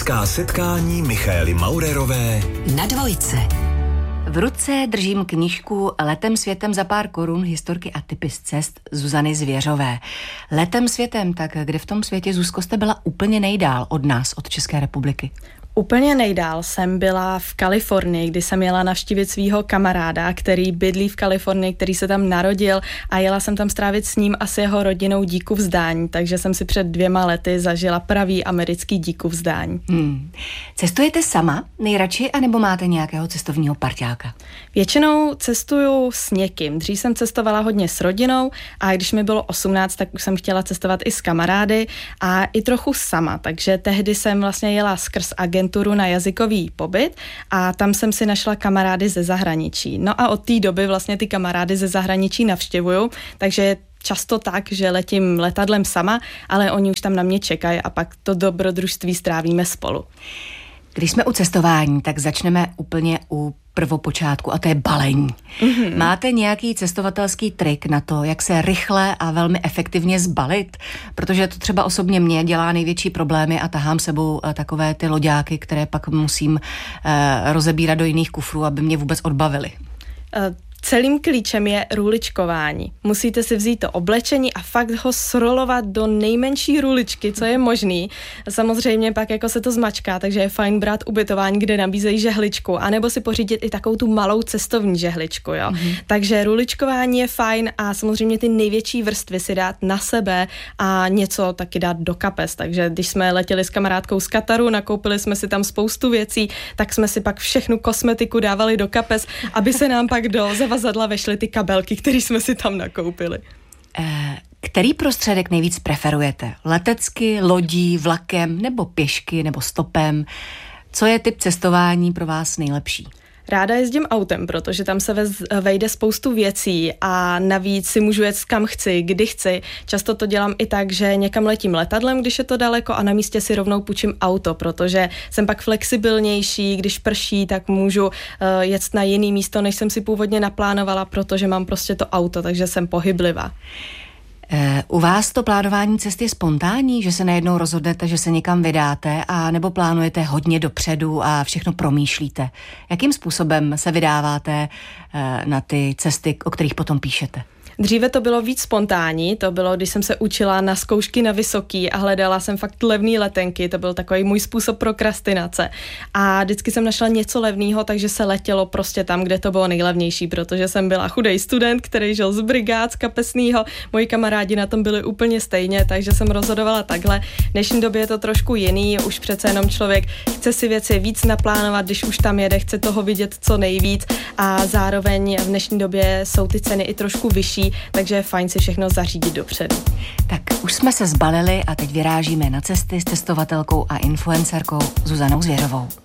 Hospodářská setkání Michaely Maurerové na Dvojce. V ruce držím knížku Letem světem za pár korun, historky a tipy z cest Zuzany Zvěřové. Letem světem, tak kde v tom světě, Zuzko, jste byla úplně nejdál od nás, od České republiky? Úplně nejdál jsem byla v Kalifornii, kdy jsem jela navštívit svýho kamaráda, který bydlí v Kalifornii, který se tam narodil, a jela jsem tam strávit s ním a s jeho rodinou díku vzdání, takže jsem si před 2 lety zažila pravý americký díku vzdání. Cestujete sama nejradši, anebo máte nějakého cestovního parťáka? Většinou cestuju s někým. Dřív jsem cestovala hodně s rodinou a když mi bylo 18, tak už jsem chtěla cestovat i s kamarády a i trochu sama, takže tehdy jsem vlastně jela skrz agenturu na jazykový pobyt a tam jsem si našla kamarády ze zahraničí. No a od té doby vlastně ty kamarády ze zahraničí navštěvuju, takže je často tak, že letím letadlem sama, ale oni už tam na mě čekají a pak to dobrodružství strávíme spolu. Když jsme u cestování, tak začneme úplně u prvopočátku a to je balení. Máte nějaký cestovatelský trik na to, jak se rychle a velmi efektivně zbalit? Protože to třeba osobně mě dělá největší problémy a tahám sebou takové ty loďáky, které pak musím rozebírat do jiných kufrů, aby mě vůbec odbavili. Celým klíčem je ruličkování. Musíte si vzít to oblečení a fakt ho srolovat do nejmenší ruličky, co je možný. Samozřejmě pak jako se to zmačká, takže je fajn brát ubytování, kde nabízejí žehličku, anebo si pořídit i takovou tu malou cestovní žehličku, jo. Takže ruličkování je fajn a samozřejmě ty největší vrstvy si dát na sebe a něco taky dát do kapes. Takže když jsme letěli s kamarádkou z Kataru, nakoupili jsme si tam spoustu věcí, tak jsme si pak všechnu kosmetiku dávali do kapes, aby se nám pak do zavazadla vešly ty kabelky, které jsme si tam nakoupili. Který prostředek nejvíc preferujete? Letecky, lodí, vlakem, nebo pěšky, nebo stopem? Co je typ cestování pro vás nejlepší? Ráda jezdím autem, protože tam se vejde spoustu věcí a navíc si můžu jet kam chci, kdy chci. Často to dělám i tak, že někam letím letadlem, když je to daleko, a na místě si rovnou půjčím auto, protože jsem pak flexibilnější, když prší, tak můžu jet na jiný místo, než jsem si původně naplánovala, protože mám prostě to auto, takže jsem pohyblivá. U vás to plánování cesty je spontánní, že se najednou rozhodnete, že se někam vydáte, a nebo plánujete hodně dopředu a všechno promýšlíte? Jakým způsobem se vydáváte na ty cesty, o kterých potom píšete? Dříve to bylo víc spontánní, to bylo, když jsem se učila na zkoušky na vysoký a hledala jsem fakt levný letenky, to byl takový můj způsob prokrastinace. A vždycky jsem našla něco levného, takže se letělo prostě tam, kde to bylo nejlevnější, protože jsem byla chudej student, který žil z brigád, z kapesnýho, moji kamarádi na tom byli úplně stejně, takže jsem rozhodovala takhle. V dnešní době je to trošku jiný, už přece jenom člověk chce si věci víc naplánovat, když už tam jede, chce toho vidět co nejvíc, a zároveň v dnešní době jsou ty ceny i trošku vyšší, takže je fajn si všechno zařídit dopředu. Tak už jsme se zbalili a teď vyrážíme na cesty s cestovatelkou a influencerkou Zuzanou Zvěřovou.